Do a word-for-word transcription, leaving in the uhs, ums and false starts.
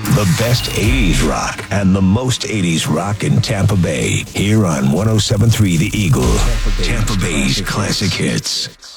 The best eighties rock and the most eighties rock in Tampa Bay. Here on one oh seven point three The Eagle. Tampa Bay's classic hits.